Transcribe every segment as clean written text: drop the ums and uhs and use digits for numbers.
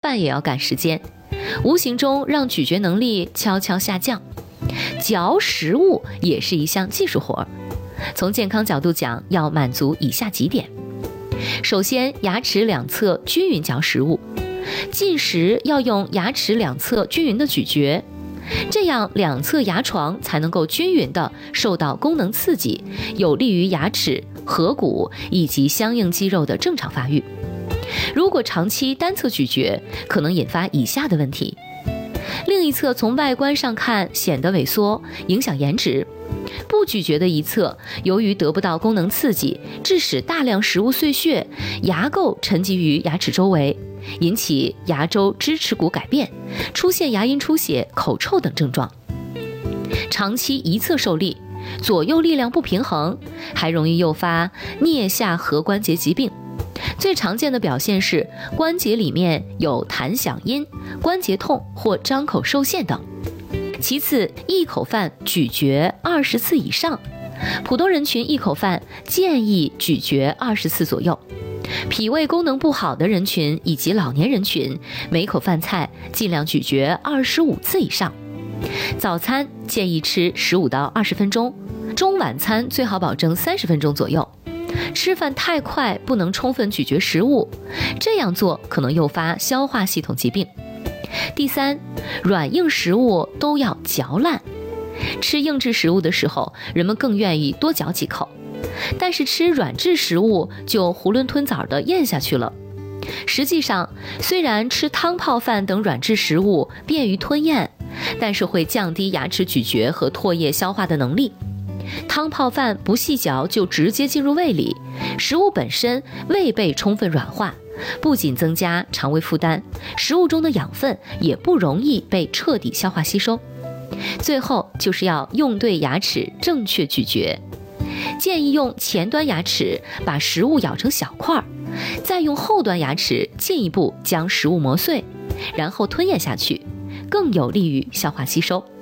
饭也要赶时间，无形中让咀嚼能力悄悄下降。嚼食物也是一项技术活，从健康角度讲，要满足以下几点。首先，牙齿两侧均匀嚼食物，进食要用牙齿两侧均匀的咀嚼，这样两侧牙床才能够均匀地受到功能刺激，有利于牙齿、颌骨以及相应肌肉的正常发育。如果长期单侧咀嚼，可能引发以下的问题：另一侧从外观上看显得萎缩，影响颜值；不咀嚼的一侧，由于得不到功能刺激，致使大量食物碎屑、牙垢沉积于牙齿周围，引起牙周支持骨改变，出现牙龈出血、口臭等症状。长期一侧受力，左右力量不平衡，还容易诱发颞下颌关节疾病。最常见的表现是关节里面有弹响音、关节痛或张口受限等。其次，一口饭咀嚼20次以上，普通人群一口饭建议咀嚼20次左右。脾胃功能不好的人群以及老年人群，每口饭菜尽量咀嚼25次以上。早餐建议吃15到20分钟，中晚餐最好保证30分钟左右。吃饭太快，不能充分咀嚼食物，这样做可能诱发消化系统疾病。第三，软硬食物都要嚼烂。吃硬质食物的时候，人们更愿意多嚼几口，但是吃软质食物就囫囵吞枣地咽下去了。实际上，虽然吃汤泡饭等软质食物便于吞咽，但是会降低牙齿咀嚼和唾液消化的能力。汤泡饭不细嚼就直接进入胃里，食物本身未被充分软化，不仅增加肠胃负担，食物中的养分也不容易被彻底消化吸收。最后就是要用对牙齿正确咀嚼，建议用前端牙齿把食物咬成小块，再用后端牙齿进一步将食物磨碎，然后吞咽下去，更有利于消化吸收。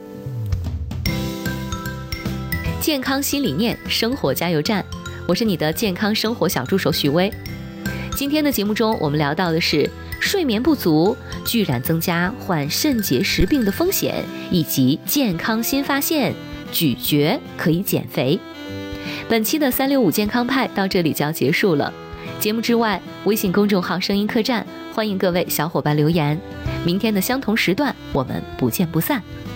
健康新理念，生活加油站，我是你的健康生活小助手许巍。今天的节目中，我们聊到的是睡眠不足居然增加患肾结石病的风险，以及健康新发现，咀嚼可以减肥。本期的365健康派到这里就要结束了。节目之外，微信公众号声音客栈，欢迎各位小伙伴留言。明天的相同时段，我们不见不散。